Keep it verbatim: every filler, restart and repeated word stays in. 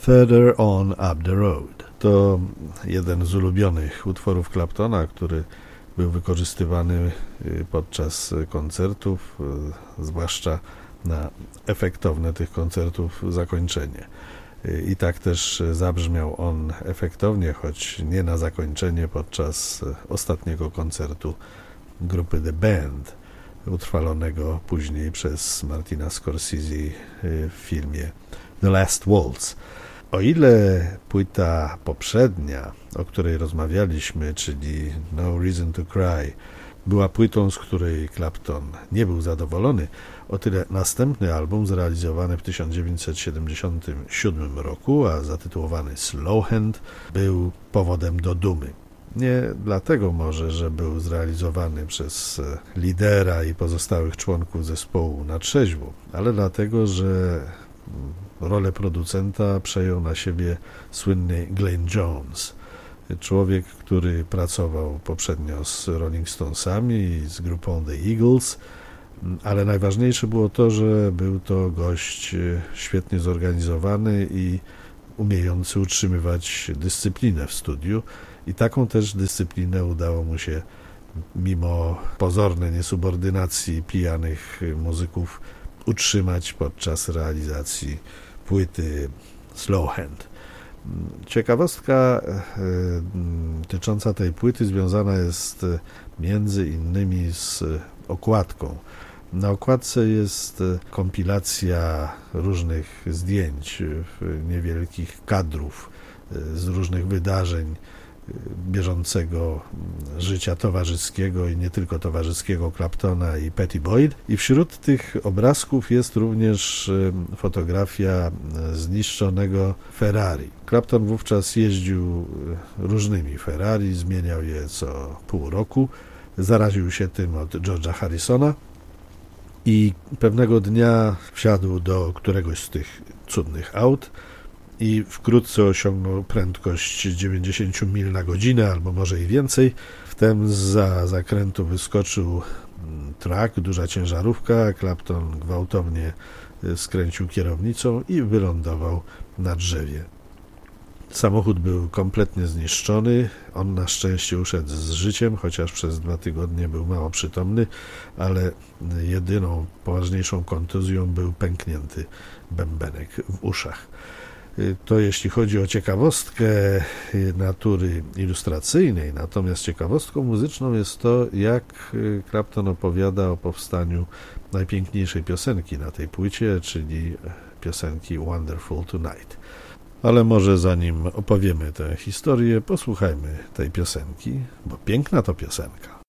Further On Up the Road. To jeden z ulubionych utworów Claptona, który był wykorzystywany podczas koncertów, zwłaszcza na efektowne tych koncertów zakończenie. I tak też zabrzmiał on efektownie, choć nie na zakończenie, podczas ostatniego koncertu grupy The Band, utrwalonego później przez Martina Scorsese w filmie The Last Waltz. O ile płyta poprzednia, o której rozmawialiśmy, czyli No Reason to Cry, była płytą, z której Clapton nie był zadowolony, o tyle następny album, zrealizowany w tysiąc dziewięćset siedemdziesiątym siódmym roku, a zatytułowany Slow Hand, był powodem do dumy. Nie dlatego może, że był zrealizowany przez lidera i pozostałych członków zespołu na trzeźwo, ale dlatego, że rolę producenta przejął na siebie słynny Glenn Jones, człowiek, który pracował poprzednio z Rolling Stonesami i z grupą The Eagles, ale najważniejsze było to, że był to gość świetnie zorganizowany i umiejący utrzymywać dyscyplinę w studiu, i taką też dyscyplinę udało mu się mimo pozornej niesubordynacji pijanych muzyków utrzymać podczas realizacji płyty Slow Hand. Ciekawostka dotycząca tej płyty związana jest między innymi z okładką. Na okładce jest kompilacja różnych zdjęć, niewielkich kadrów z różnych wydarzeń bieżącego życia towarzyskiego i nie tylko towarzyskiego Claptona i Pattie Boyd. I wśród tych obrazków jest również fotografia zniszczonego Ferrari. Clapton wówczas jeździł różnymi Ferrari, zmieniał je co pół roku. Zaraził się tym od George'a Harrisona i pewnego dnia wsiadł do któregoś z tych cudnych aut i wkrótce osiągnął prędkość dziewięćdziesiąt mil na godzinę, albo może i więcej. Wtem zza zakrętu wyskoczył truck, duża ciężarówka. Clapton gwałtownie skręcił kierownicą i wylądował na drzewie. Samochód był kompletnie zniszczony. On na szczęście uszedł z życiem, chociaż przez dwa tygodnie był mało przytomny, ale jedyną poważniejszą kontuzją był pęknięty bębenek w uszach. To jeśli chodzi o ciekawostkę natury ilustracyjnej, natomiast ciekawostką muzyczną jest to, jak Clapton opowiada o powstaniu najpiękniejszej piosenki na tej płycie, czyli piosenki Wonderful Tonight. Ale może zanim opowiemy tę historię, posłuchajmy tej piosenki, bo piękna to piosenka.